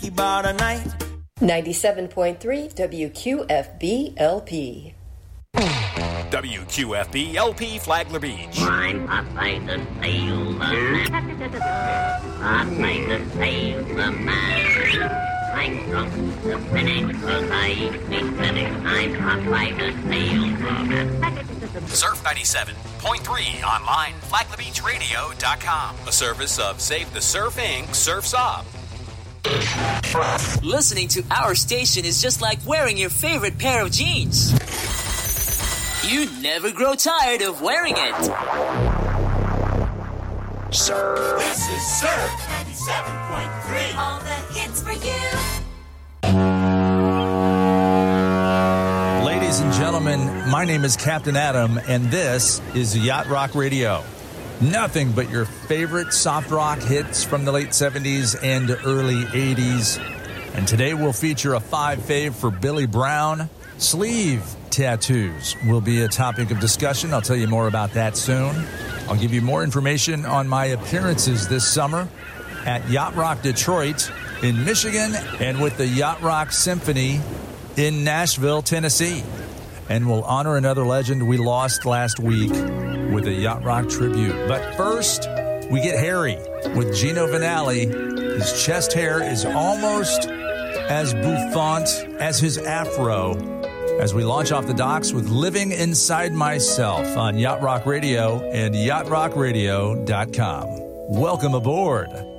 whiskey bar tonight. 97.3 WQFB-LP. WQFB-LP Flagler Beach. I'm a fight to sail the man. I fight to sail the man. I'm drunk to finish, cause I be finished. I'm a fight to sail the man. Surf 97.3 online, FlaglerBeachRadio.com. A service of Save the Surf Inc. Surf's Up. Listening to our station is just like wearing your favorite pair of jeans. You never grow tired of wearing it. Surf. This is Surf 97.3. All the hits for you. Ladies and gentlemen, my name is Captain Adam, and this is Yacht Rock Radio. Nothing but your favorite soft rock hits from the late 70s and early 80s. And today we'll feature a 5 fave for Billy Brown. Sleeve tattoos will be a topic of discussion. I'll tell you more about that soon. I'll give you more information on my appearances this summer at Yacht Rock Detroit in Michigan and with the Yacht Rock Symphony in Nashville, Tennessee. And we'll honor another legend we lost last week with a Yacht Rock tribute. But first, we get hairy with Gino Vanelli. His chest hair is almost as bouffant as his afro as we launch off the docks with Living Inside Myself on Yacht Rock Radio and yachtrockradio.com. Welcome aboard.